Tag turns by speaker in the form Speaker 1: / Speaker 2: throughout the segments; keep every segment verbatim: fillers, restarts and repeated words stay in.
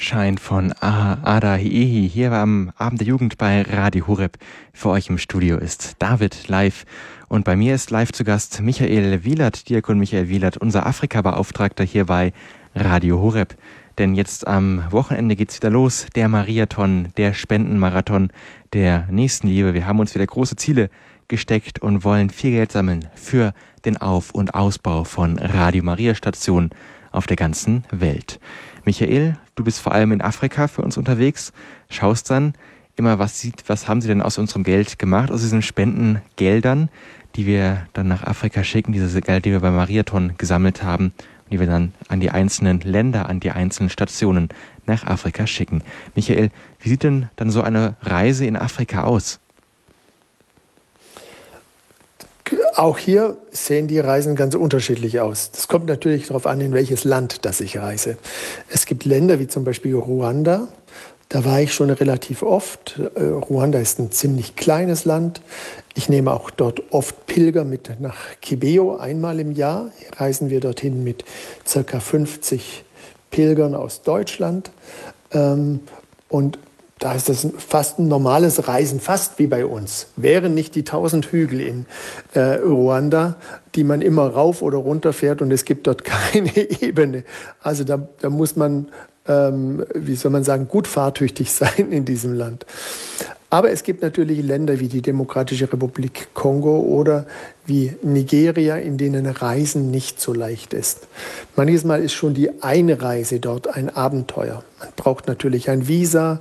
Speaker 1: Schein von Ada Hiehi hier am Abend der Jugend bei Radio Horeb. Für euch im Studio ist David live und bei mir ist live zu Gast Michael Wielert, Diakon Michael Wielert, unser Afrika-Beauftragter hier bei Radio Horeb. Denn jetzt am Wochenende geht's wieder los, der Mariathon, der Spendenmarathon der Nächstenliebe. Wir haben uns wieder große Ziele gesteckt und wollen viel Geld sammeln für den Auf- und Ausbau von Radio Maria Stationen auf der ganzen Welt. Michael, du bist vor allem in Afrika für uns unterwegs, schaust dann immer, was sieht, was haben sie denn aus unserem Geld gemacht, aus diesen Spendengeldern, die wir dann nach Afrika schicken, diese Gelder, die wir beim Mariathon gesammelt haben, die wir dann an die einzelnen Länder, an die einzelnen Stationen nach Afrika schicken. Michael, wie sieht denn dann so eine Reise in Afrika aus?
Speaker 2: Auch hier sehen die Reisen ganz unterschiedlich aus. Das kommt natürlich darauf an, in welches Land das ich reise. Es gibt Länder wie zum Beispiel Ruanda. Da war ich schon relativ oft. Ruanda ist ein ziemlich kleines Land. Ich nehme auch dort oft Pilger mit nach Kibeho. Einmal im Jahr reisen wir dorthin mit ca. fünfzig Pilgern aus Deutschland. Und da ist das fast ein normales Reisen, fast wie bei uns. Wären nicht die tausend Hügel in äh, Ruanda, die man immer rauf oder runter fährt und es gibt dort keine Ebene. Also da, da muss man, ähm, wie soll man sagen, gut fahrtüchtig sein in diesem Land. Aber es gibt natürlich Länder wie die Demokratische Republik Kongo oder wie Nigeria, in denen Reisen nicht so leicht ist. Manches Mal ist schon die Einreise dort ein Abenteuer. Man braucht natürlich ein Visa.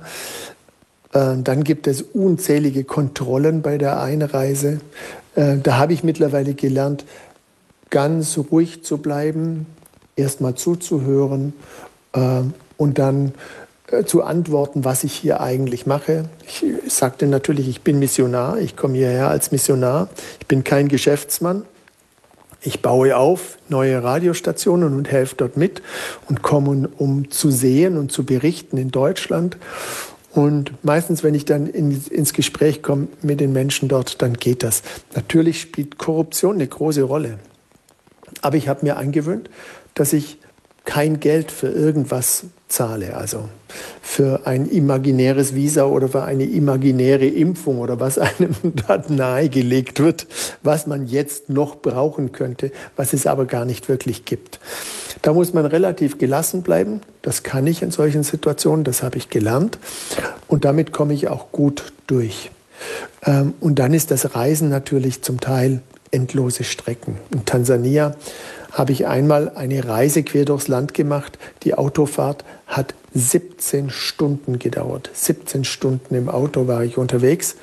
Speaker 2: Dann gibt es unzählige Kontrollen bei der Einreise. Da habe ich mittlerweile gelernt, ganz ruhig zu bleiben, erst mal zuzuhören und dann zu antworten, was ich hier eigentlich mache. Ich sagte natürlich, ich bin Missionar, ich komme hierher als Missionar, ich bin kein Geschäftsmann. Ich baue auf neue Radiostationen und helfe dort mit und komme, um zu sehen und zu berichten in Deutschland. Und meistens, wenn ich dann in, ins Gespräch komme mit den Menschen dort, dann geht das. Natürlich spielt Korruption eine große Rolle. Aber ich habe mir angewöhnt, dass ich kein Geld für irgendwas zahle. Also für ein imaginäres Visa oder für eine imaginäre Impfung oder was einem dort nahegelegt wird, was man jetzt noch brauchen könnte, was es aber gar nicht wirklich gibt. Da muss man relativ gelassen bleiben. Das kann ich in solchen Situationen, das habe ich gelernt. Und damit komme ich auch gut durch. Und dann ist das Reisen natürlich zum Teil endlose Strecken. In Tansania habe ich einmal eine Reise quer durchs Land gemacht. Die Autofahrt hat siebzehn Stunden gedauert. siebzehn Stunden im Auto war ich unterwegs.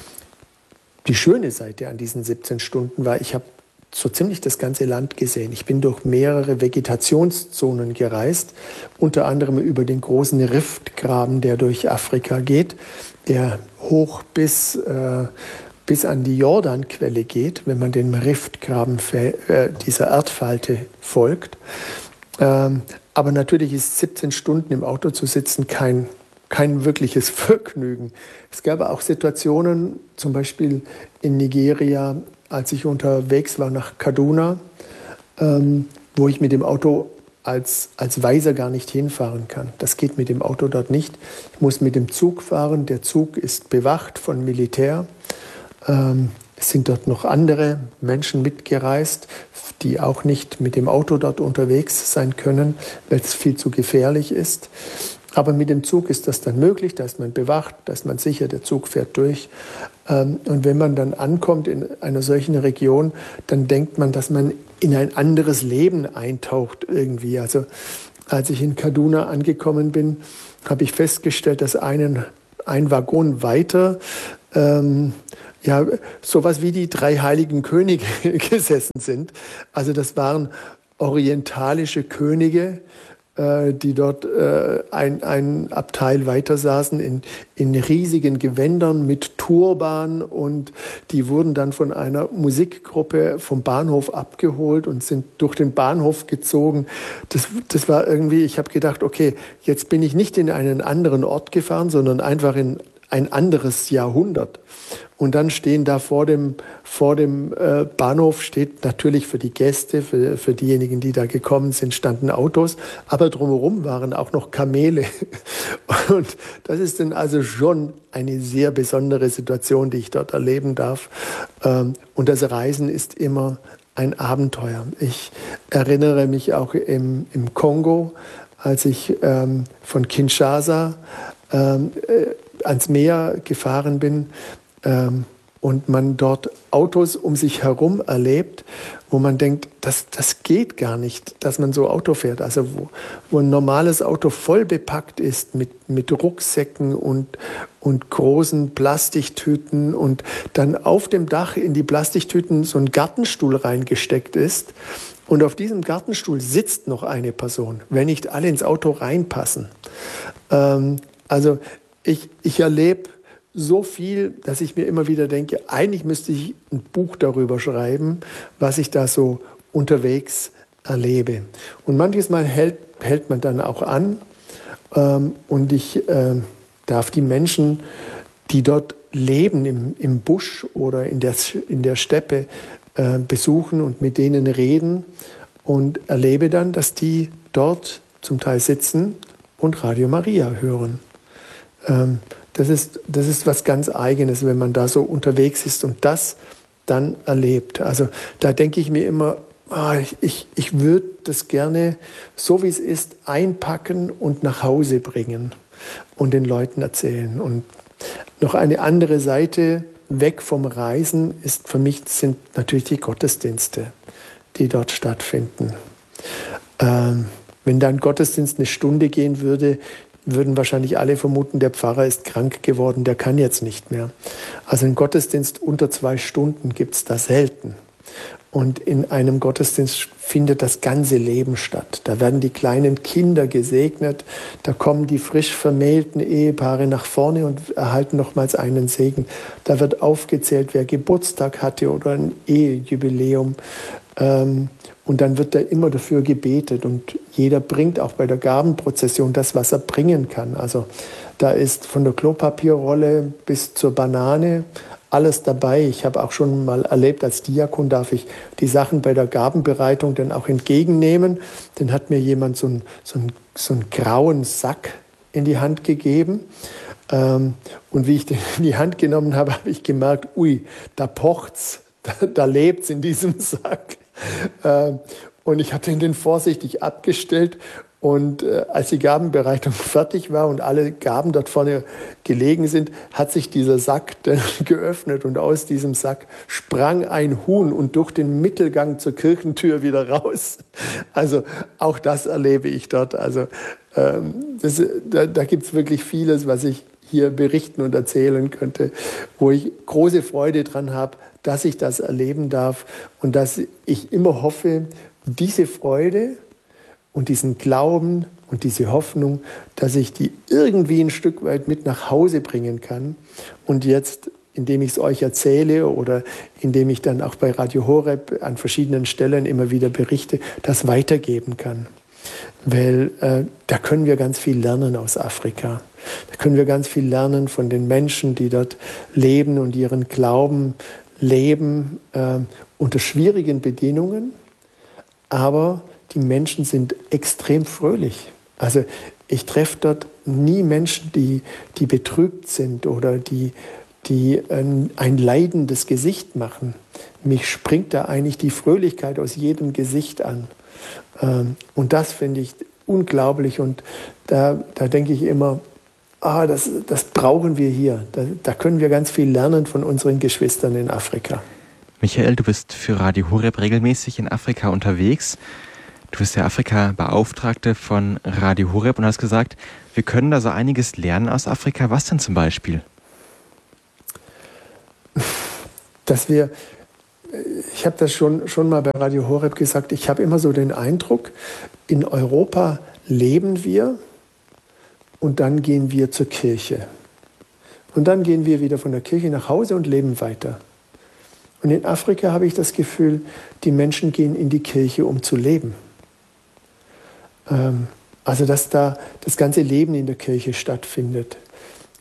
Speaker 2: Die schöne Seite an diesen siebzehn Stunden war, ich habe so ziemlich das ganze Land gesehen. Ich bin durch mehrere Vegetationszonen gereist, unter anderem über den großen Riftgraben, der durch Afrika geht, der hoch bis, äh, bis an die Jordanquelle geht, wenn man dem Riftgraben äh, dieser Erdfalte folgt. Ähm, aber natürlich ist siebzehn Stunden im Auto zu sitzen kein kein wirkliches Vergnügen. Es gab auch Situationen, zum Beispiel in Nigeria, als ich unterwegs war nach Kaduna, ähm, wo ich mit dem Auto als, als Weiser gar nicht hinfahren kann. Das geht mit dem Auto dort nicht. Ich muss mit dem Zug fahren. Der Zug ist bewacht von Militär. Ähm, es sind dort noch andere Menschen mitgereist, die auch nicht mit dem Auto dort unterwegs sein können, weil es viel zu gefährlich ist. Aber mit dem Zug ist das dann möglich, da ist man bewacht, da ist man sicher, der Zug fährt durch. Und wenn man dann ankommt in einer solchen Region, dann denkt man, dass man in ein anderes Leben eintaucht irgendwie. Also als ich in Kaduna angekommen bin, habe ich festgestellt, dass einen, ein Waggon weiter ähm, ja, sowas wie die drei heiligen Könige gesessen sind. Also das waren orientalische Könige, die dort äh, ein, ein Abteil weiter saßen in, in riesigen Gewändern mit Turban und die wurden dann von einer Musikgruppe vom Bahnhof abgeholt und sind durch den Bahnhof gezogen. Das, das war irgendwie, ich habe gedacht, okay, jetzt bin ich nicht in einen anderen Ort gefahren, sondern einfach in ein anderes Jahrhundert. Und dann stehen da vor dem, vor dem äh, Bahnhof, steht natürlich für die Gäste, für, für diejenigen, die da gekommen sind, standen Autos, aber drumherum waren auch noch Kamele. Und das ist dann also schon eine sehr besondere Situation, die ich dort erleben darf. Ähm, und das Reisen ist immer ein Abenteuer. Ich erinnere mich auch im, im Kongo, als ich ähm, von Kinshasa ähm, äh, ans Meer gefahren bin, ähm, und man dort Autos um sich herum erlebt, wo man denkt, das, das geht gar nicht, dass man so Auto fährt. Also wo, wo ein normales Auto voll bepackt ist mit, mit Rucksäcken und, und großen Plastiktüten und dann auf dem Dach in die Plastiktüten so ein Gartenstuhl reingesteckt ist. Und auf diesem Gartenstuhl sitzt noch eine Person, wenn nicht alle ins Auto reinpassen. Ähm, also ich, ich erlebe so viel, dass ich mir immer wieder denke, eigentlich müsste ich ein Buch darüber schreiben, was ich da so unterwegs erlebe. Und manches Mal hält, hält man dann auch an, ähm, und ich äh, darf die Menschen, die dort leben, im, im Busch oder in der, in der Steppe, äh, besuchen und mit denen reden und erlebe dann, dass die dort zum Teil sitzen und Radio Maria hören. Ähm, Das ist, das ist was ganz Eigenes, wenn man da so unterwegs ist und das dann erlebt. Also da denke ich mir immer, ah, ich, ich würde das gerne, so wie es ist, einpacken und nach Hause bringen und den Leuten erzählen. Und noch eine andere Seite, weg vom Reisen, ist für mich, sind natürlich die Gottesdienste, die dort stattfinden. Ähm, wenn da ein Gottesdienst eine Stunde gehen würde, würden wahrscheinlich alle vermuten, der Pfarrer ist krank geworden, der kann jetzt nicht mehr. Also ein Gottesdienst unter zwei Stunden gibt es da selten. Und in einem Gottesdienst findet das ganze Leben statt. Da werden die kleinen Kinder gesegnet, da kommen die frisch vermählten Ehepaare nach vorne und erhalten nochmals einen Segen. Da wird aufgezählt, wer Geburtstag hatte oder ein Ehejubiläum. Ähm, Und dann wird da immer dafür gebetet und jeder bringt auch bei der Gabenprozession das, was er bringen kann. Also da ist von der Klopapierrolle bis zur Banane alles dabei. Ich habe auch schon mal erlebt, als Diakon darf ich die Sachen bei der Gabenbereitung dann auch entgegennehmen. Dann hat mir jemand so einen, so einen, so einen grauen Sack in die Hand gegeben. Und wie ich den in die Hand genommen habe, habe ich gemerkt, ui, da pocht's, da, da lebt's in diesem Sack. Und ich habe den vorsichtig abgestellt und als die Gabenbereitung fertig war und alle Gaben dort vorne gelegen sind, hat sich dieser Sack dann geöffnet und aus diesem Sack sprang ein Huhn und durch den Mittelgang zur Kirchentür wieder raus. Also auch das erlebe ich dort. Also das, da, da gibt es wirklich vieles, was ich hier berichten und erzählen könnte, wo ich große Freude dran habe, dass ich das erleben darf und dass ich immer hoffe, diese Freude und diesen Glauben und diese Hoffnung, dass ich die irgendwie ein Stück weit mit nach Hause bringen kann und jetzt, indem ich es euch erzähle oder indem ich dann auch bei Radio Horeb an verschiedenen Stellen immer wieder berichte, das weitergeben kann. Weil äh, da können wir ganz viel lernen aus Afrika. Da können wir ganz viel lernen von den Menschen, die dort leben und ihren Glauben leben äh, unter schwierigen Bedingungen, aber die Menschen sind extrem fröhlich. Also ich treffe dort nie Menschen, die, die betrübt sind oder die, die ein, ein leidendes Gesicht machen. Mich springt da eigentlich die Fröhlichkeit aus jedem Gesicht an. Ähm, und das finde ich unglaublich und da, da denke ich immer, ah, das, das brauchen wir hier. Da, da können wir ganz viel lernen von unseren Geschwistern in Afrika.
Speaker 1: Michael, du bist für Radio Horeb regelmäßig in Afrika unterwegs. Du bist der Afrika-Beauftragte von Radio Horeb und hast gesagt, wir können da so einiges lernen aus Afrika. Was denn zum Beispiel?
Speaker 2: Dass wir, ich habe das schon, schon mal bei Radio Horeb gesagt, ich habe immer so den Eindruck, in Europa leben wir, und dann gehen wir zur Kirche. Und dann gehen wir wieder von der Kirche nach Hause und leben weiter. Und in Afrika habe ich das Gefühl, die Menschen gehen in die Kirche, um zu leben. Ähm, also dass da das ganze Leben in der Kirche stattfindet.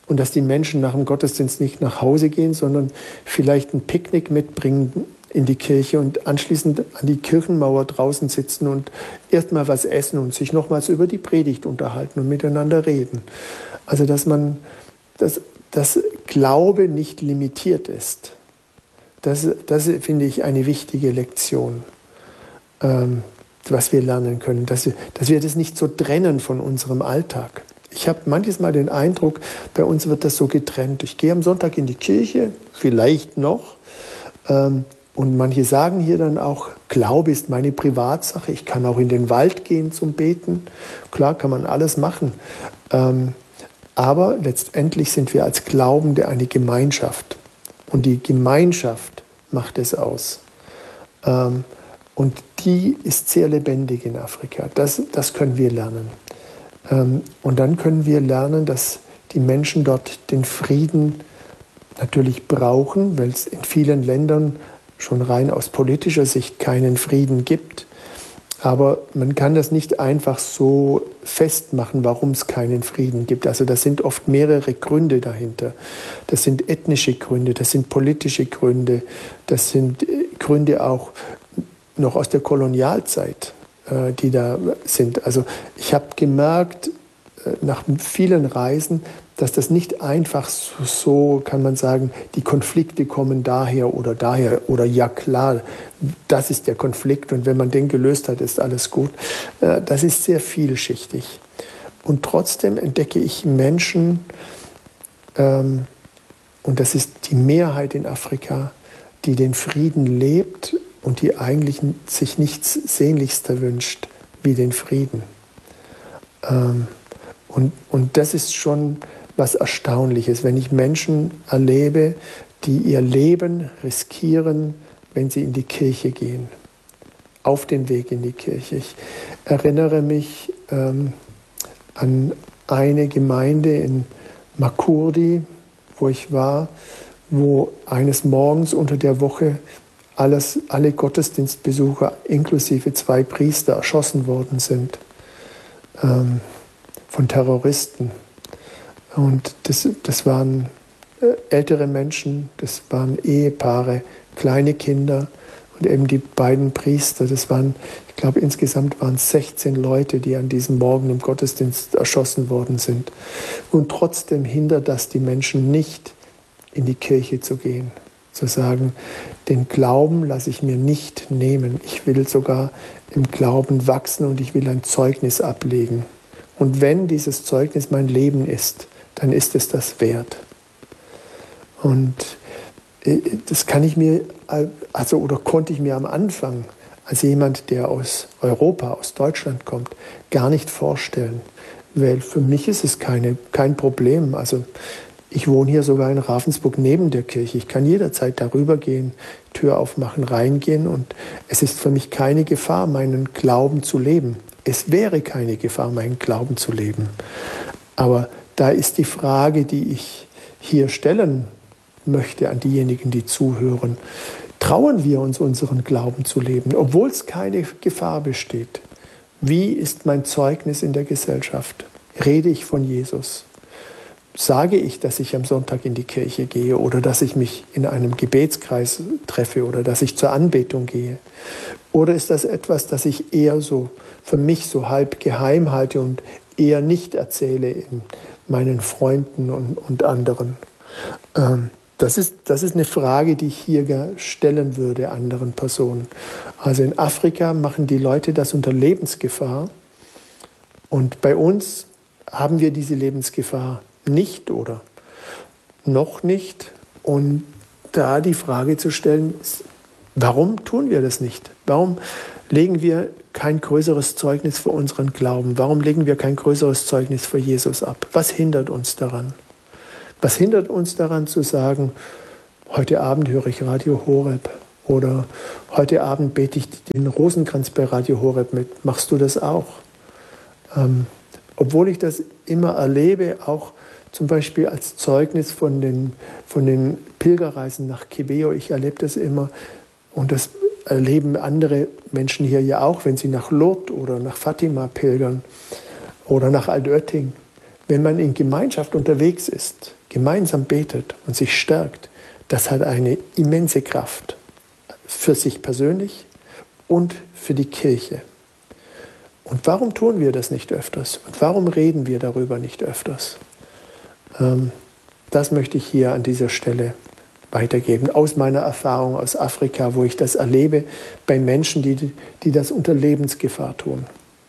Speaker 2: Und dass die Menschen nach dem Gottesdienst nicht nach Hause gehen, sondern vielleicht ein Picknick mitbringen in die Kirche und anschließend an die Kirchenmauer draußen sitzen und erstmal was essen und sich nochmals über die Predigt unterhalten und miteinander reden. Also dass man, dass, dass Glaube nicht limitiert ist. Das, das finde ich eine wichtige Lektion, ähm, was wir lernen können. Dass wir, dass wir das nicht so trennen von unserem Alltag. Ich habe manches Mal den Eindruck, bei uns wird das so getrennt. Ich gehe am Sonntag in die Kirche, vielleicht noch, ähm, und manche sagen hier dann auch, Glaube ist meine Privatsache. Ich kann auch in den Wald gehen zum Beten. Klar, kann man alles machen. Ähm, aber letztendlich sind wir als Glaubende eine Gemeinschaft. Und die Gemeinschaft macht es aus. Ähm, und die ist sehr lebendig in Afrika. Das, das können wir lernen. Ähm, und dann können wir lernen, dass die Menschen dort den Frieden natürlich brauchen, weil es in vielen Ländern schon rein aus politischer Sicht keinen Frieden gibt. Aber man kann das nicht einfach so festmachen, warum es keinen Frieden gibt. Also das sind oft mehrere Gründe dahinter. Das sind ethnische Gründe, das sind politische Gründe, das sind Gründe auch noch aus der Kolonialzeit, äh, die da sind. Also ich habe gemerkt, äh, nach vielen Reisen, dass das nicht einfach so, so, kann man sagen, die Konflikte kommen daher oder daher oder ja klar, das ist der Konflikt und wenn man den gelöst hat, ist alles gut. Das ist sehr vielschichtig. Und trotzdem entdecke ich Menschen, ähm, und das ist die Mehrheit in Afrika, die den Frieden lebt und die eigentlich sich nichts sehnlichster wünscht wie den Frieden. Ähm, und, und das ist schon was Erstaunliches, wenn ich Menschen erlebe, die ihr Leben riskieren, wenn sie in die Kirche gehen, auf den Weg in die Kirche. Ich erinnere mich ähm, an eine Gemeinde in Makurdi, wo ich war, wo eines Morgens unter der Woche alles, alle Gottesdienstbesucher inklusive zwei Priester erschossen worden sind ähm, von Terroristen. Und das, das waren ältere Menschen, das waren Ehepaare, kleine Kinder und eben die beiden Priester. Das waren, ich glaube, insgesamt waren es sechzehn Leute, die an diesem Morgen im Gottesdienst erschossen worden sind. Und trotzdem hindert das die Menschen nicht, in die Kirche zu gehen. Zu sagen, den Glauben lasse ich mir nicht nehmen. Ich will sogar im Glauben wachsen und ich will ein Zeugnis ablegen. Und wenn dieses Zeugnis mein Leben ist, dann ist es das wert. Und das kann ich mir, also oder konnte ich mir am Anfang, als jemand, der aus Europa, aus Deutschland kommt, gar nicht vorstellen. Weil für mich ist es keine, kein Problem. Also ich wohne hier sogar in Ravensburg neben der Kirche. Ich kann jederzeit darüber gehen, Tür aufmachen, reingehen und es ist für mich keine Gefahr, meinen Glauben zu leben. Es wäre keine Gefahr, meinen Glauben zu leben. Aber da ist die Frage, die ich hier stellen möchte an diejenigen, die zuhören. Trauen wir uns, unseren Glauben zu leben, obwohl es keine Gefahr besteht? Wie ist mein Zeugnis in der Gesellschaft? Rede ich von Jesus? Sage ich, dass ich am Sonntag in die Kirche gehe oder dass ich mich in einem Gebetskreis treffe oder dass ich zur Anbetung gehe? Oder ist das etwas, das ich eher so für mich so halb geheim halte und eher nicht erzähle in meinen Freunden und, und anderen? Ähm, das ist, das ist eine Frage, die ich hier stellen würde anderen Personen. Also in Afrika machen die Leute das unter Lebensgefahr und bei uns haben wir diese Lebensgefahr nicht oder noch nicht. Und da die Frage zu stellen, warum tun wir das nicht? Warum legen wir kein größeres Zeugnis für unseren Glauben? Warum legen wir kein größeres Zeugnis für Jesus ab? Was hindert uns daran? Was hindert uns daran zu sagen, heute Abend höre ich Radio Horeb oder heute Abend bete ich den Rosenkranz bei Radio Horeb mit. Machst du das auch? Ähm, obwohl ich das immer erlebe, auch zum Beispiel als Zeugnis von den, von den Pilgerreisen nach Kibeho. Ich erlebe das immer und das erleben andere Menschen hier ja auch, wenn sie nach Lourdes oder nach Fatima pilgern oder nach Altötting. wenn man in Gemeinschaft unterwegs ist, gemeinsam betet und sich stärkt, das hat eine immense Kraft für sich persönlich und für die Kirche. Und warum tun wir das nicht öfters? Und warum reden wir darüber nicht öfters? Ähm, das möchte ich hier an dieser Stelle weitergeben, aus meiner Erfahrung aus Afrika, wo ich das erlebe bei Menschen, die, die das unter Lebensgefahr tun.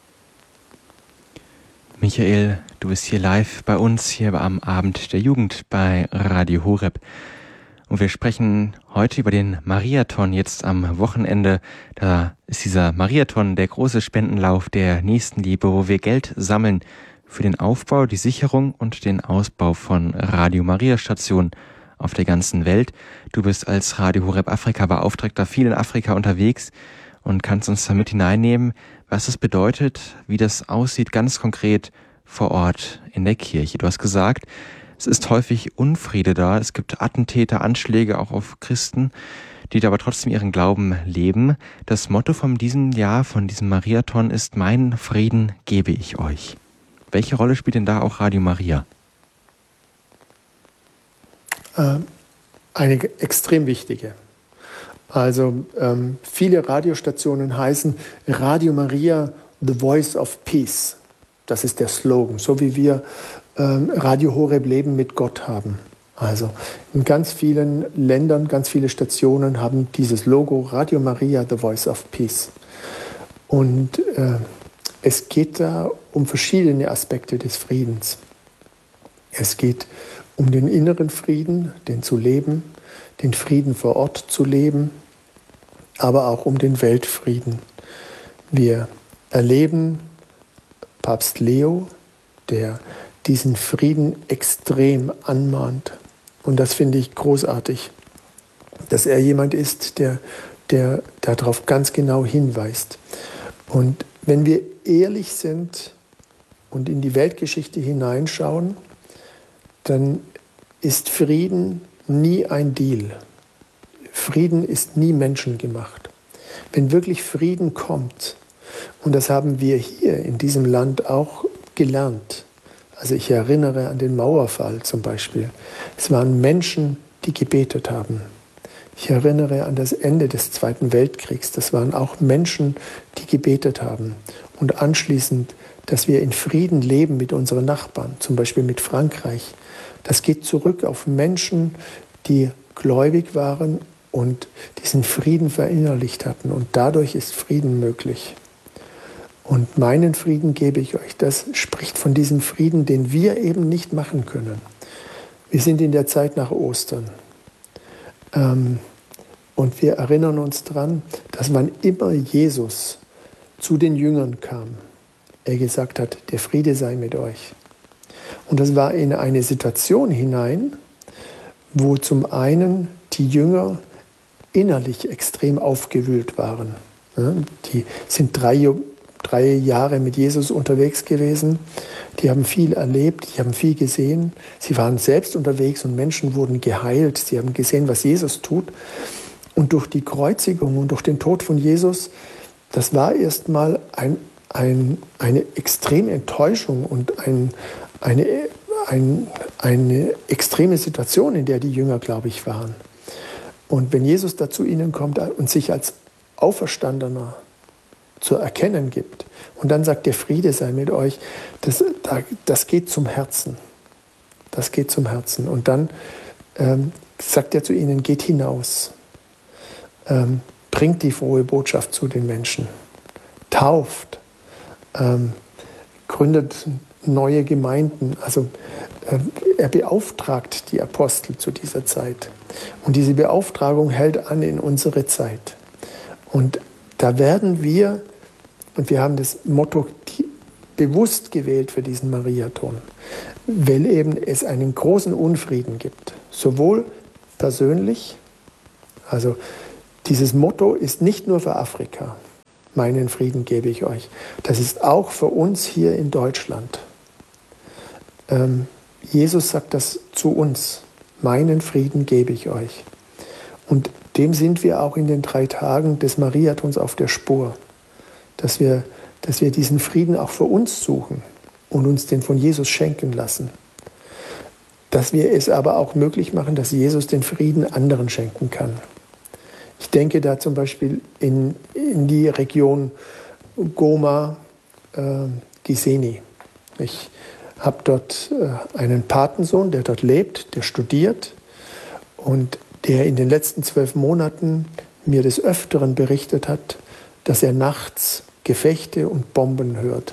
Speaker 1: Michael, du bist hier live bei uns, hier am Abend der Jugend bei Radio Horeb. Und wir sprechen heute über den Mariathon jetzt am Wochenende. Da ist dieser Mariathon der große Spendenlauf der Nächstenliebe, wo wir Geld sammeln für den Aufbau, die Sicherung und den Ausbau von Radio Maria Stationen auf der ganzen Welt. Du bist als Radio Horeb Afrika Beauftragter viel in Afrika unterwegs und kannst uns damit hineinnehmen, was es bedeutet, wie das aussieht ganz konkret vor Ort in der Kirche. Du hast gesagt, es ist häufig Unfriede da. Es gibt Attentäter, Anschläge auch auf Christen, die da aber trotzdem ihren Glauben leben. Das Motto von diesem Jahr, von diesem Mariathon ist: Meinen Frieden gebe ich euch. Welche Rolle spielt denn da auch Radio Maria?
Speaker 2: Äh, eine extrem wichtige. Also ähm, viele Radiostationen heißen Radio Maria, the voice of peace. Das ist der Slogan, so wie wir ähm, Radio Horeb Leben mit Gott haben. Also in ganz vielen Ländern, ganz viele Stationen haben dieses Logo Radio Maria, the voice of peace. Und äh, es geht da um verschiedene Aspekte des Friedens. Es geht um den inneren Frieden, den zu leben, den Frieden vor Ort zu leben, aber auch um den Weltfrieden. Wir erleben Papst Leo, der diesen Frieden extrem anmahnt. Und das finde ich großartig, dass er jemand ist, der, der darauf ganz genau hinweist. Und wenn wir ehrlich sind und in die Weltgeschichte hineinschauen, dann ist Frieden nie ein Deal. Frieden ist nie menschengemacht. Wenn wirklich Frieden kommt, und das haben wir hier in diesem Land auch gelernt. Also ich erinnere an den Mauerfall zum Beispiel. Es waren Menschen, die gebetet haben. Ich erinnere an das Ende des Zweiten Weltkriegs. Das waren auch Menschen, die gebetet haben. Und anschließend, dass wir in Frieden leben mit unseren Nachbarn, zum Beispiel mit Frankreich. Das geht zurück auf Menschen, die gläubig waren und diesen Frieden verinnerlicht hatten. Und dadurch ist Frieden möglich. Und meinen Frieden gebe ich euch. Das spricht von diesem Frieden, den wir eben nicht machen können. Wir sind in der Zeit nach Ostern. Ähm, und wir erinnern uns daran, dass wann immer Jesus zu den Jüngern kam, er gesagt hat, der Friede sei mit euch. Und das war in eine Situation hinein, wo zum einen die Jünger innerlich extrem aufgewühlt waren. Die sind drei, drei Jahre mit Jesus unterwegs gewesen. Die haben viel erlebt, die haben viel gesehen. Sie waren selbst unterwegs und Menschen wurden geheilt. Sie haben gesehen, was Jesus tut. Und durch die Kreuzigung und durch den Tod von Jesus, das war erstmal ein, ein, eine extreme Enttäuschung und ein, eine, ein, eine extreme Situation, in der die Jünger, glaube ich, waren. Und wenn Jesus da zu ihnen kommt und sich als Auferstandener zu erkennen gibt und dann sagt, der Friede sei mit euch, das, das geht zum Herzen. Das geht zum Herzen. Und dann ähm, sagt er zu ihnen, geht hinaus, ähm, bringt die frohe Botschaft zu den Menschen, tauft, ähm, gründet neue Gemeinden. Also äh, er beauftragt die Apostel zu dieser Zeit. Und diese Beauftragung hält an in unsere Zeit. Und da werden wir, und wir haben das Motto bewusst gewählt für diesen Mariathon, weil eben es einen großen Unfrieden gibt. Sowohl persönlich, also dieses Motto ist nicht nur für Afrika, meinen Frieden gebe ich euch. Das ist auch für uns hier in Deutschland. Ähm, Jesus sagt das zu uns, meinen Frieden gebe ich euch. Und dem sind wir auch in den drei Tagen des Mariathons auf der Spur, dass wir, dass wir diesen Frieden auch für uns suchen. und uns den von Jesus schenken lassen. Dass wir es aber auch möglich machen, dass Jesus den Frieden anderen schenken kann. Ich denke da zum Beispiel in, in die Region Goma, äh, Giseni. Ich habe dort äh, einen Patensohn, der dort lebt, der studiert und der in den letzten zwölf Monaten mir des Öfteren berichtet hat, dass er nachts Gefechte und Bomben hört.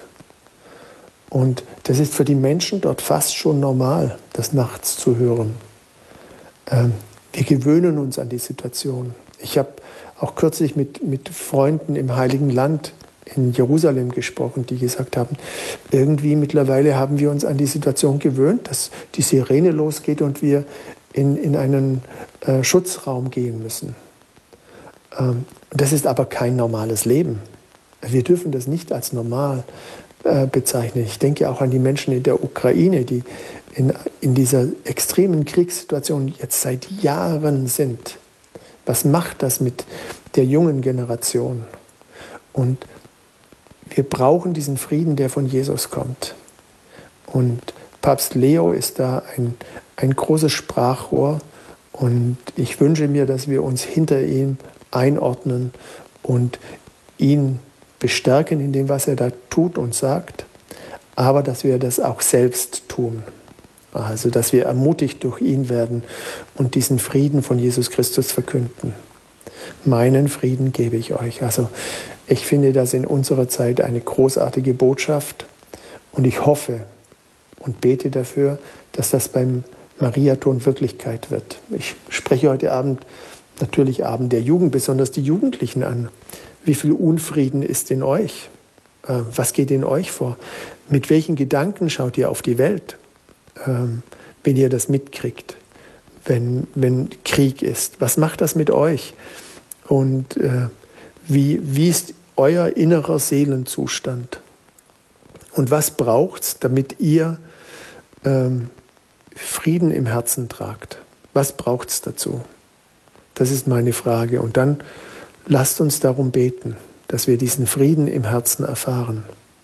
Speaker 2: Und das ist für die Menschen dort fast schon normal, das nachts zu hören. Ähm, wir gewöhnen uns an die Situation. Ich habe auch kürzlich mit, mit Freunden im Heiligen Land in Jerusalem gesprochen, die gesagt haben, irgendwie mittlerweile haben wir uns an die Situation gewöhnt, dass die Sirene losgeht und wir in, in einen äh, Schutzraum gehen müssen. Ähm, das ist aber kein normales Leben. Wir dürfen das nicht als normal äh, bezeichnen. Ich denke auch an die Menschen in der Ukraine, die in, in dieser extremen Kriegssituation jetzt seit Jahren sind. Was macht das mit der jungen Generation? Und wir brauchen diesen Frieden, der von Jesus kommt. Und Papst Leo ist da ein, ein großes Sprachrohr. Und ich wünsche mir, dass wir uns hinter ihm einordnen und ihn bestärken in dem, was er da tut und sagt, aber dass wir das auch selbst tun. Also, dass wir ermutigt durch ihn werden und diesen Frieden von Jesus Christus verkünden. Meinen Frieden gebe ich euch. Also, ich finde das in unserer Zeit eine großartige Botschaft und ich hoffe und bete dafür, dass das beim Mariathon Wirklichkeit wird. Ich spreche heute Abend natürlich Abend der Jugend, besonders die Jugendlichen an. Wie viel Unfrieden ist in euch? Was geht in euch vor? Mit welchen Gedanken schaut ihr auf die Welt, wenn ihr das mitkriegt, wenn, wenn Krieg ist? Was macht das mit euch? Und äh, wie, wie ist euer innerer Seelenzustand? Und was braucht es, damit ihr ähm, Frieden im Herzen tragt? Was braucht es dazu? Das ist meine Frage. Und dann lasst uns darum beten, dass wir diesen Frieden im Herzen erfahren.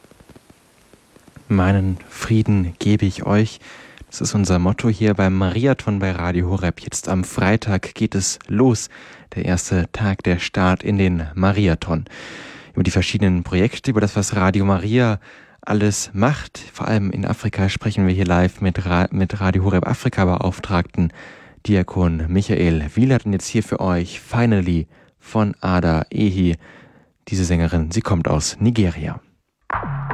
Speaker 1: Meinen Frieden gebe ich euch. Das ist unser Motto hier beim Mariathon bei Radio Horeb. Jetzt am Freitag geht es los. Der erste Tag, der Start in den Mariathon. Über die verschiedenen Projekte, über das, was Radio Maria alles macht. Vor allem in Afrika sprechen wir hier live mit, Ra- mit Radio Horeb Afrika-Beauftragten Diakon Michael Wielert. Und jetzt hier für euch Finally von Ada Ehi. Diese Sängerin, sie kommt aus Nigeria.